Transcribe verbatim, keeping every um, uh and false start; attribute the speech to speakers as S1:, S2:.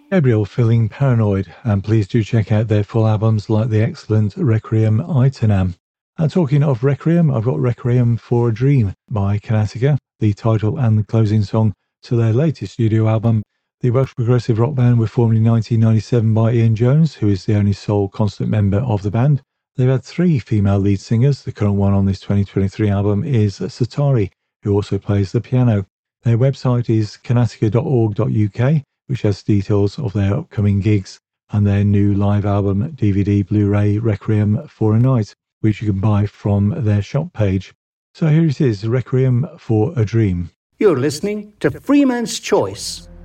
S1: Gabriel feeling paranoid, and please do check out their full albums like the excellent Requiem Aeternam. And talking of Requiem, I've got Requiem for a Dream by Canatica, the title and the closing song to their latest studio album. The Welsh progressive rock band were formed in nineteen ninety-seven by Ian Jones, who is the only sole constant member of the band. They've had three female lead singers. The current one on this twenty twenty-three album is Satari, who also plays the piano. Their website is canatica dot org dot U K, which has details of their upcoming gigs and their new live album D V D Blu-ray Requiem for a Night, which you can buy from their shop page. So here it is, Requiem for a Dream.
S2: You're listening to Freeman's Choice.